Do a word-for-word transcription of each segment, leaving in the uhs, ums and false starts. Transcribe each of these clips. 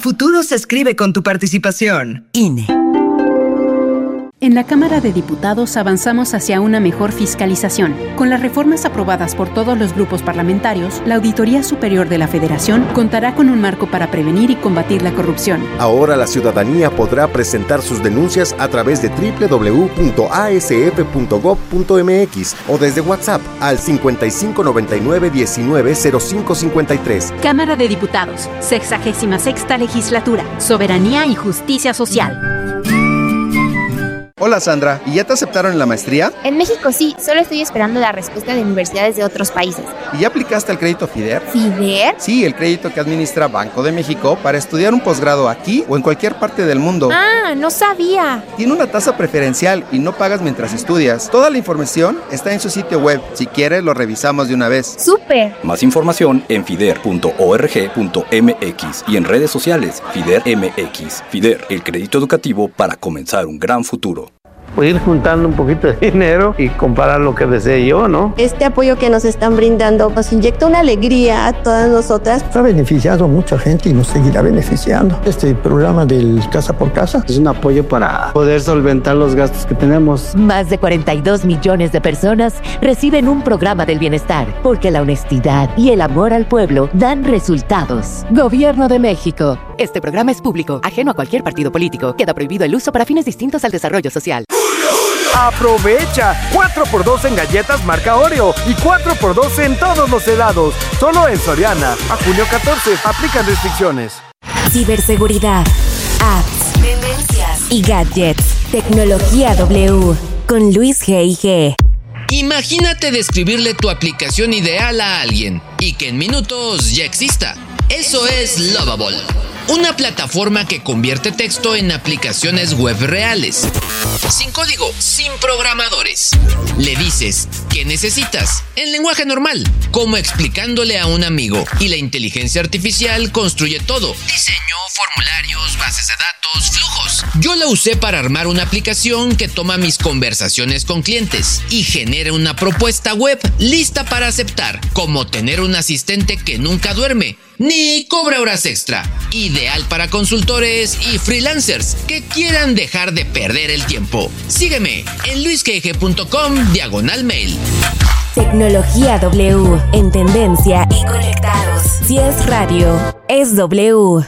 futuro se escribe con tu participación. I N E. En la Cámara de Diputados avanzamos hacia una mejor fiscalización. Con las reformas aprobadas por todos los grupos parlamentarios, la Auditoría Superior de la Federación contará con un marco para prevenir y combatir la corrupción. Ahora la ciudadanía podrá presentar sus denuncias a través de doble u doble u doble u punto a s f punto gob punto m x o desde WhatsApp al cincuenta y cinco noventa y nueve diecinueve cero cinco cincuenta y tres. Cámara de Diputados, sexagésima sexta Legislatura, Soberanía y Justicia Social. Hola Sandra, ¿y ya te aceptaron en la maestría? En México sí, solo estoy esperando la respuesta de universidades de otros países. ¿Y ya aplicaste al crédito FIDER? ¿FIDER? Sí, el crédito que administra Banco de México para estudiar un posgrado aquí o en cualquier parte del mundo. Ah, no sabía. Tiene una tasa preferencial y no pagas mientras estudias. Toda la información está en su sitio web. Si quieres, lo revisamos de una vez. ¡Súper! Más información en fider punto org punto m x y en redes sociales FIDER M X. FIDER, el crédito educativo para comenzar un gran futuro. Pues ir juntando un poquito de dinero y comprar lo que desee yo, ¿no? Este apoyo que nos están brindando nos inyecta una alegría a todas nosotras. Ha beneficiado a mucha gente y nos seguirá beneficiando. Este programa del Casa por Casa es un apoyo para poder solventar los gastos que tenemos. Más de cuarenta y dos millones de personas reciben un programa del bienestar, porque la honestidad y el amor al pueblo dan resultados. Gobierno de México. Este programa es público, ajeno a cualquier partido político. Queda prohibido el uso para fines distintos al desarrollo social. ¡Aprovecha! cuatro por dos en galletas marca Oreo y cuatro por dos en todos los helados. Solo en Soriana. A junio catorce. Aplican restricciones. Ciberseguridad, apps, tendencias y gadgets. Tecnología W con Luis G I G. Imagínate describirle tu aplicación ideal a alguien y que en minutos ya exista. Eso es Lovable, una plataforma que convierte texto en aplicaciones web reales. Sin código, sin programadores. Le dices ¿qué necesitas? En lenguaje normal, como explicándole a un amigo, y la inteligencia artificial construye todo: diseño, formularios, bases de datos, flujos. Yo la usé para armar una aplicación que toma mis conversaciones con clientes y genera una propuesta web lista para aceptar, como tener un asistente que nunca duerme ni cobra horas extra. Ideal para consultores y freelancers que quieran dejar de perder el tiempo. Sígueme en luisgg.com diagonal mail. Tecnología W, en tendencia y conectados. Si es radio, es W.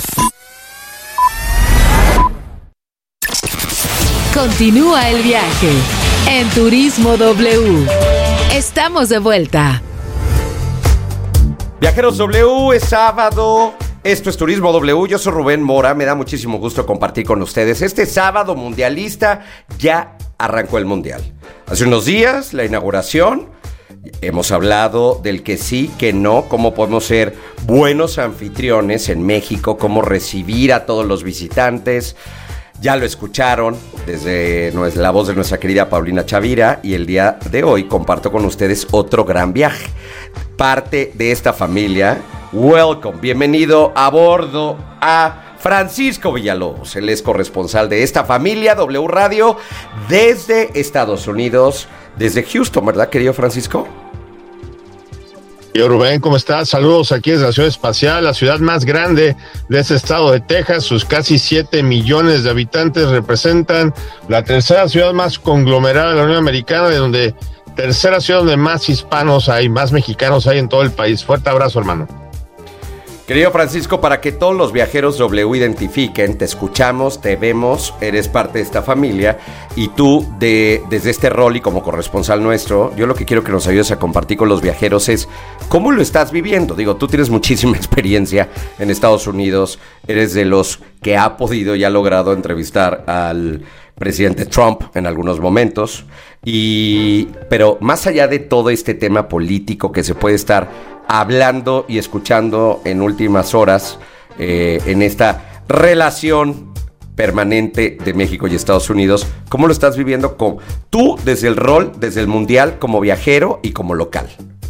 Continúa el viaje en Turismo W. Estamos de vuelta. Viajeros W, es sábado. Esto es Turismo W, yo soy Rubén Mora, me da muchísimo gusto compartir con ustedes. Este sábado mundialista ya arrancó el mundial. Hace unos días, la inauguración, hemos hablado del que sí, que no, cómo podemos ser buenos anfitriones en México, cómo recibir a todos los visitantes. Ya lo escucharon desde la voz de nuestra querida Paulina Chavira, y el día de hoy comparto con ustedes otro gran viaje. Parte de esta familia, welcome, bienvenido a bordo a Francisco Villalobos. Él es corresponsal de esta familia W Radio desde Estados Unidos, desde Houston, ¿verdad, querido Francisco? Yo, Rubén, ¿cómo estás? Saludos aquí desde la Ciudad Espacial, la ciudad más grande de este estado de Texas. Sus casi siete millones de habitantes representan la tercera ciudad más conglomerada de la Unión Americana, de donde tercera ciudad donde más hispanos hay, más mexicanos hay en todo el país. Fuerte abrazo, hermano. Querido Francisco, para que todos los viajeros W identifiquen, te escuchamos, te vemos, eres parte de esta familia, y tú de, desde este rol y como corresponsal nuestro, yo lo que quiero que nos ayudes a compartir con los viajeros es cómo lo estás viviendo. Digo, tú tienes muchísima experiencia en Estados Unidos, eres de los que ha podido y ha logrado entrevistar al presidente Trump en algunos momentos, y pero más allá de todo este tema político que se puede estar hablando y escuchando en últimas horas, eh, en esta relación permanente de México y Estados Unidos, ¿cómo lo estás viviendo con, tú desde el rol, desde el mundial, como viajero y como local?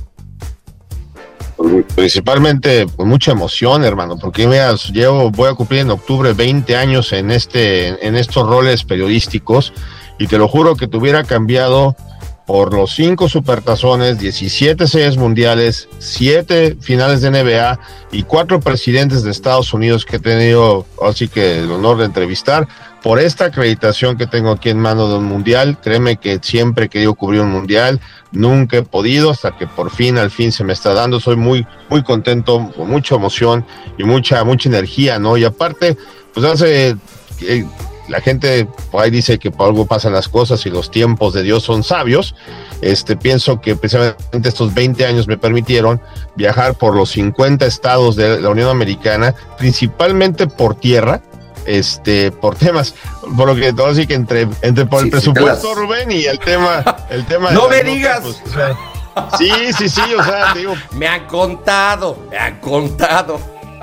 Principalmente con mucha emoción, hermano, porque mira, llevo, voy a cumplir en octubre veinte años en este, en estos roles periodísticos, y te lo juro que te hubiera cambiado por los cinco supertazones, diecisiete series mundiales, siete finales de N B A y cuatro presidentes de Estados Unidos que he tenido así que el honor de entrevistar. Por esta acreditación que tengo aquí en mano de un mundial, créeme que siempre he querido cubrir un mundial, nunca he podido, hasta que por fin, al fin se me está dando. Soy muy, muy contento, con mucha emoción y mucha, mucha energía, ¿no? Y aparte, pues hace... Eh, la gente por ahí dice que por algo pasan las cosas y los tiempos de Dios son sabios. Este, pienso que precisamente estos veinte años me permitieron viajar por los cincuenta estados de la Unión Americana, principalmente por tierra, este, por temas, por lo que todo así que entre, entre por el sí, presupuesto, sí, Rubén, y el tema, el tema. No me digas. Pues, o sea, sí, sí, sí, o sea, te digo. Me han contado, me han contado.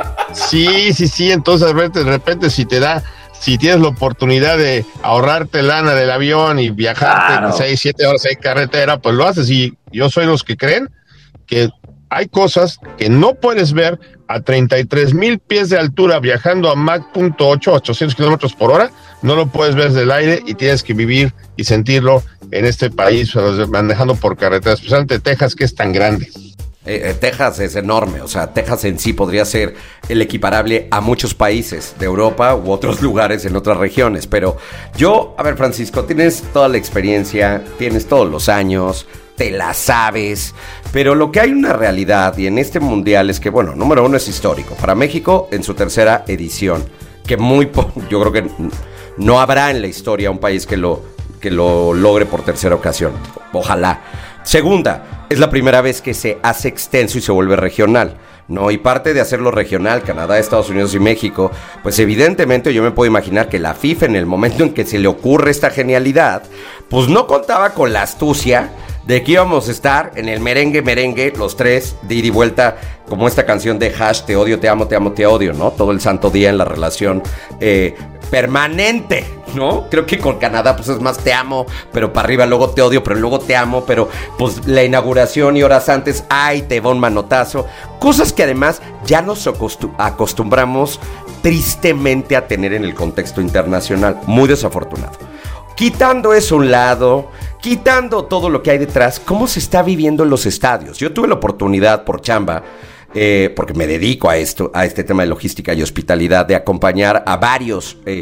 Sí, sí, sí, entonces de repente si te da. Si tienes la oportunidad de ahorrarte lana del avión y viajarte claro. seis, siete horas en carretera, pues lo haces. Y yo soy los que creen que hay cosas que no puedes ver a treinta y tres mil pies de altura viajando a Mach punto ocho, ochocientos kilómetros por hora. No lo puedes ver desde el aire y tienes que vivir y sentirlo en este país, manejando por carretera, especialmente Texas, que es tan grande. Eh, Texas es enorme, o sea, Texas en sí podría ser el equiparable a muchos países de Europa u otros lugares en otras regiones, pero yo, a ver, Francisco, tienes toda la experiencia, tienes todos los años, te la sabes, pero lo que hay una realidad y en este mundial es que, bueno, número uno es histórico, para México en su tercera edición, que muy po- yo creo que no habrá en la historia un país que lo, que lo logre por tercera ocasión, ojalá. Segunda, es la primera vez que se hace extenso y se vuelve regional, ¿no? Y parte de hacerlo regional, Canadá, Estados Unidos y México, pues evidentemente yo me puedo imaginar que la FIFA en el momento en que se le ocurre esta genialidad, pues no contaba con la astucia de que íbamos a estar en el merengue, merengue, los tres, de ida y vuelta, como esta canción de Hash, te odio, te amo, te amo, te odio, ¿no? Todo el santo día en la relación eh, permanente, ¿no? Creo que con Canadá pues es más te amo, pero para arriba luego te odio, pero luego te amo, pero pues la inauguración y horas antes, ay, te va un manotazo. Cosas que además ya nos acostum- acostumbramos tristemente a tener en el contexto internacional. Muy desafortunado. Quitando eso a un lado, quitando todo lo que hay detrás, ¿cómo se está viviendo en los estadios? Yo tuve la oportunidad por chamba, eh, porque me dedico a esto, a este tema de logística y hospitalidad, de acompañar a varios eh,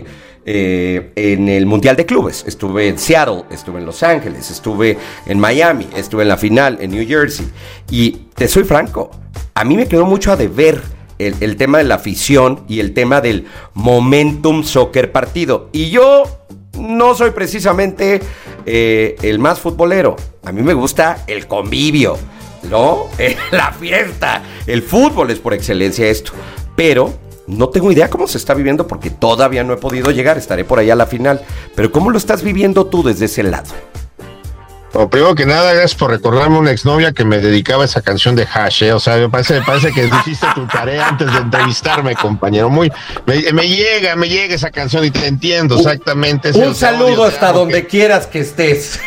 eh, en el Mundial de Clubes. Estuve en Seattle, estuve en Los Ángeles, estuve en Miami, estuve en la final en New Jersey. Y te soy franco, a mí me quedó mucho a deber el, el tema de la afición y el tema del momentum soccer partido. Y yo no soy precisamente eh, el más futbolero. A mí me gusta el convivio, ¿no? La fiesta. El fútbol es por excelencia esto. Pero no tengo idea cómo se está viviendo porque todavía no he podido llegar. Estaré por allá a la final. Pero ¿cómo lo estás viviendo tú desde ese lado? Bueno, primero que nada, gracias por recordarme una exnovia que me dedicaba a esa canción de Hash, ¿eh? O sea, me parece, me parece que hiciste tu tarea antes de entrevistarme, compañero. Muy, me, me llega, me llega esa canción y te entiendo exactamente. Un, un saludo hasta donde que... quieras que estés.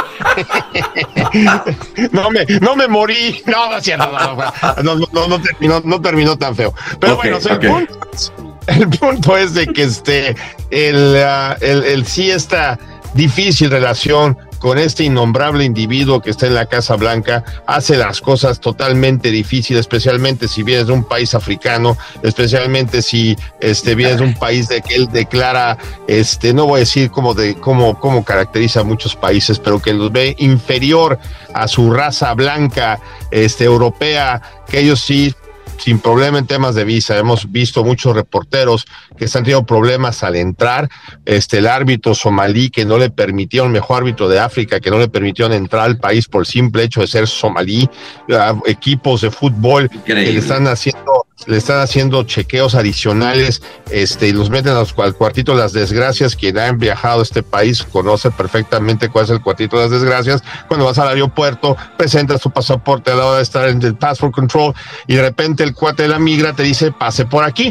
no me, no me morí, no, no, no, no, no, no, terminó, no terminó tan feo. Pero okay, bueno, o sea, okay. el, punto, el punto es de que este, el, uh, el, el sí esta difícil relación con este innombrable individuo que está en la Casa Blanca, hace las cosas totalmente difíciles, especialmente si vienes de un país africano, especialmente si este, vienes de un país de que él declara, este, no voy a decir cómo, de, cómo, cómo caracteriza a muchos países, pero que los ve inferior a su raza blanca, este, europea, que ellos sí, sin problema en temas de visa. Hemos visto muchos reporteros que están teniendo problemas al entrar. Este, el árbitro somalí que no le permitió, el mejor árbitro de África, que no le permitieron entrar al país por el simple hecho de ser somalí. Uh, equipos de fútbol Increíble. que le están haciendo, le están haciendo chequeos adicionales, este, y los meten al cuartito de las desgracias. Quien ha viajado a este país conoce perfectamente cuál es el cuartito de las desgracias. Cuando vas al aeropuerto, presentas tu pasaporte a la hora de estar en el passport control y de repente el cuate de la migra te dice pase por aquí.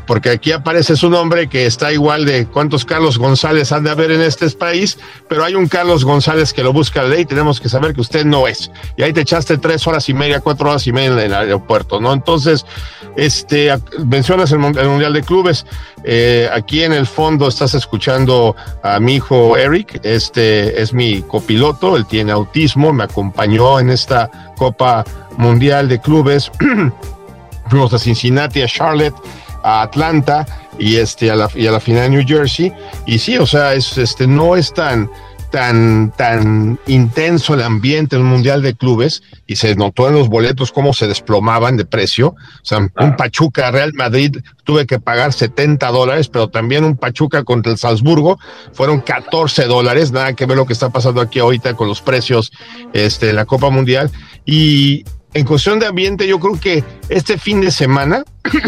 porque aquí aparece su nombre que está igual de cuántos Carlos González han de haber en este país, pero hay un Carlos González que lo busca la ley, tenemos que saber que usted no es. Y ahí te echaste tres horas y media, cuatro horas y media en el aeropuerto, ¿no? Entonces, este, mencionas el, el Mundial de Clubes, eh, aquí en el fondo estás escuchando a mi hijo Eric, este es mi copiloto, él tiene autismo, me acompañó en esta Copa Mundial de Clubes. Fuimos a Cincinnati, a Charlotte, a Atlanta y este a la, y a la final de New Jersey. Y sí, o sea, es, este, no es tan, tan, tan intenso el ambiente en el Mundial de Clubes, y se notó en los boletos cómo se desplomaban de precio. O sea, un Pachuca Real Madrid tuve que pagar setenta dólares, pero también un Pachuca contra el Salzburgo fueron catorce dólares. Nada que ver lo que está pasando aquí ahorita con los precios este, en la Copa Mundial. Y en cuestión de ambiente, yo creo que este fin de semana,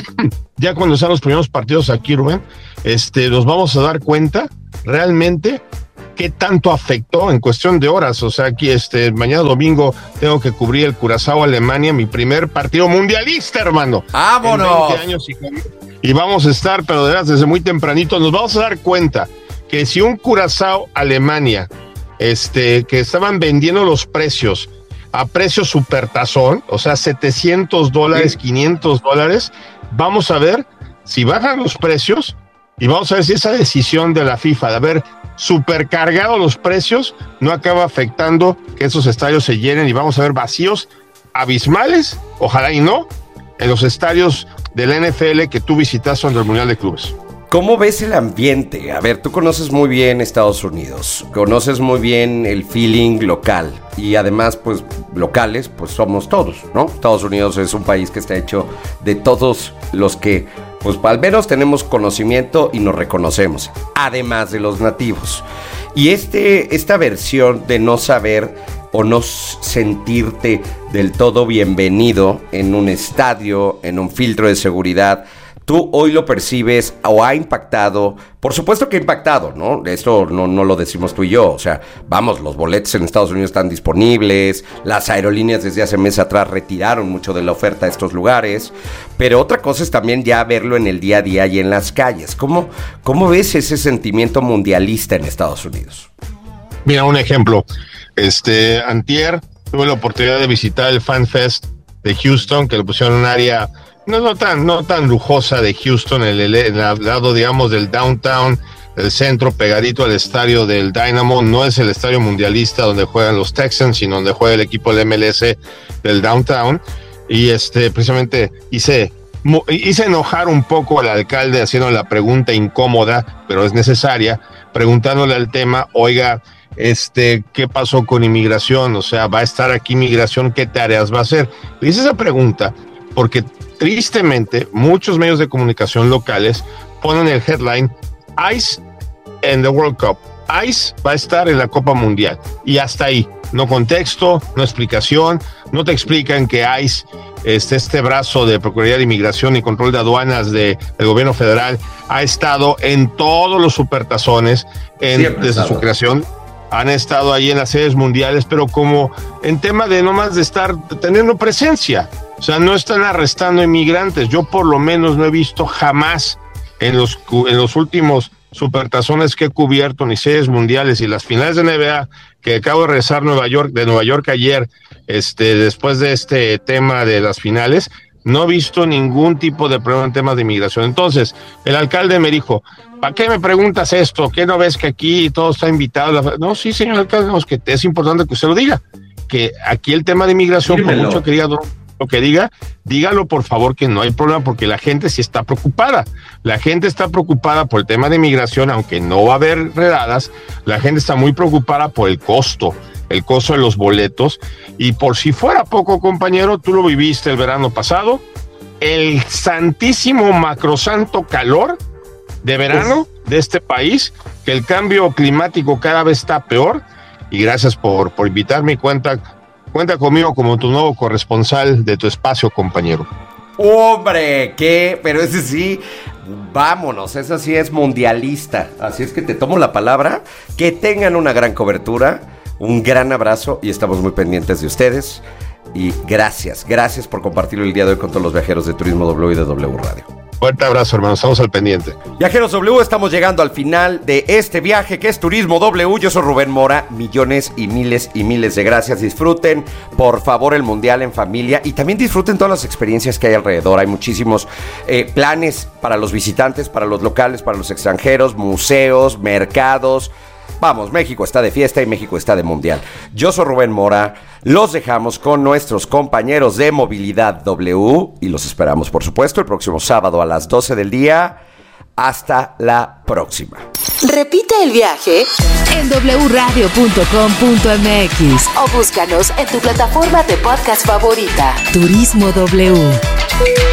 ya cuando sean los primeros partidos aquí, Rubén, este, nos vamos a dar cuenta realmente qué tanto afectó en cuestión de horas. O sea, aquí este, mañana domingo tengo que cubrir el Curazao-Alemania, mi primer partido mundialista, hermano. ¡Vámonos! En veinte años y, y vamos a estar, pero de verdad, desde muy tempranito, nos vamos a dar cuenta que si un Curazao-Alemania, este, que estaban vendiendo los precios a precio supertazón, o sea, setecientos dólares, sí. quinientos dólares, vamos a ver si bajan los precios y vamos a ver si esa decisión de la FIFA de haber supercargado los precios no acaba afectando que esos estadios se llenen y vamos a ver vacíos abismales, ojalá y no, en los estadios de la N F L que tú visitaste en el Mundial de Clubes. ¿Cómo ves el ambiente? A ver, tú conoces muy bien Estados Unidos, conoces muy bien el feeling local y además, pues, locales, pues somos todos, ¿no? Estados Unidos es un país que está hecho de todos los que, pues, al menos tenemos conocimiento y nos reconocemos, además de los nativos. Y este, esta versión de no saber o no sentirte del todo bienvenido en un estadio, en un filtro de seguridad, ¿tú hoy lo percibes o ha impactado? Por supuesto que ha impactado, ¿no? Esto no, no lo decimos tú y yo. O sea, vamos, los boletos en Estados Unidos están disponibles, las aerolíneas desde hace meses atrás retiraron mucho de la oferta de estos lugares, pero otra cosa es también ya verlo en el día a día y en las calles. ¿Cómo, cómo ves ese sentimiento mundialista en Estados Unidos? Mira, un ejemplo. Este, antier tuve la oportunidad de visitar el Fan Fest de Houston, que le pusieron un área No, no tan, no tan lujosa de Houston, en el, en el lado, digamos, del downtown, el centro, pegadito al estadio del Dynamo. No es el estadio mundialista donde juegan los Texans, sino donde juega el equipo del M L S del downtown. Y este, precisamente hice, hice enojar un poco al alcalde haciendo la pregunta incómoda, pero es necesaria, preguntándole al tema, oiga, este, ¿qué pasó con inmigración? O sea, ¿va a estar aquí inmigración? ¿Qué tareas va a hacer? Le hice esa pregunta porque tristemente, muchos medios de comunicación locales ponen el headline ICE en the World Cup. ICE va a estar en la Copa Mundial. Y hasta ahí. No contexto, no explicación. No te explican que ICE, este, este brazo de Procuraduría de Inmigración y Control de Aduanas de, del Gobierno Federal, ha estado en todos los supertazones en, desde su creación. Han estado ahí en las sedes mundiales, pero como en tema de no más de estar teniendo presencia. O sea, no están arrestando inmigrantes. Yo por lo menos no he visto jamás en los, en los últimos supertazones que he cubierto, ni series mundiales y las finales de N B A, que acabo de regresar Nueva York, de Nueva York ayer, este, después de este tema de las finales, no he visto ningún tipo de problema en temas de inmigración. Entonces, el alcalde me dijo, ¿para qué me preguntas esto? ¿Qué no ves que aquí todo está invitado? No, sí, señor alcalde, no, es que es importante que usted lo diga, que aquí el tema de inmigración, Dímelo. por mucho que diga lo que diga, dígalo por favor que no hay problema, porque la gente sí está preocupada. La gente está preocupada por el tema de inmigración, aunque no va a haber redadas, la gente está muy preocupada por el costo, el costo de los boletos, y por si fuera poco, compañero, tú lo viviste el verano pasado, el santísimo macrosanto calor de verano de este país, que el cambio climático cada vez está peor, y gracias por, por invitarme, cuenta Cuenta conmigo como tu nuevo corresponsal de tu espacio, compañero. ¡Hombre! ¿Qué? Pero ese sí, vámonos, ese sí es mundialista. Así es que te tomo la palabra. Que tengan una gran cobertura, un gran abrazo y estamos muy pendientes de ustedes. Y gracias, gracias por compartirlo el día de hoy con todos los viajeros de Turismo W y de W Radio. Fuerte abrazo, hermano. Estamos al pendiente. Viajeros W, estamos llegando al final de este viaje que es Turismo W. Yo soy Rubén Mora. Millones y miles y miles de gracias. Disfruten, por favor, el Mundial en familia y también disfruten todas las experiencias que hay alrededor. Hay muchísimos eh, planes para los visitantes, para los locales, para los extranjeros, museos, mercados. Vamos, México está de fiesta y México está de mundial. Yo soy Rubén Mora, los dejamos con nuestros compañeros de Movilidad W y los esperamos, por supuesto, el próximo sábado a las doce del día. Hasta la próxima. Repite el viaje en doble u radio punto com punto m x o búscanos en tu plataforma de podcast favorita. Turismo W.